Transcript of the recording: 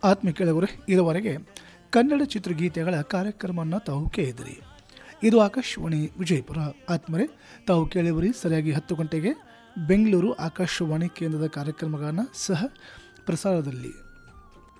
ಆತ್ಮೀಯ ಕೇಳುಗರೆ, ಇದುವರೆಗೆ ಕನ್ನಡ ಚಿತ್ರಗೀತೆಗಳ ಕಾರ್ಯಕ್ರಮವನ್ನು ತಾವು ಕೇಳಿದಿರಿ. ಇದು ಆಕಾಶವಾಣಿ ವಿಜಯಪುರ. ಆತ್ಮರೆ, ತಾವು ಕೇಳಿವರಿ ಸರಿಯಾಗಿ 10 ಗಂಟೆಗೆ ಬೆಂಗಳೂರು ಆಕಾಶವಾಣಿ ಕೇಂದ್ರದ ಕಾರ್ಯಕ್ರಮಗಳನ್ನು ಸಹ ಪ್ರಸಾರದಲ್ಲಿ